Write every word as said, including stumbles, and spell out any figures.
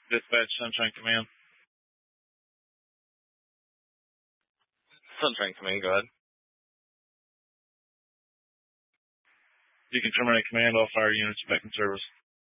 Dispatch, Sunshine Command. Sunshine Command, go ahead. You can terminate command, all fire units back in service.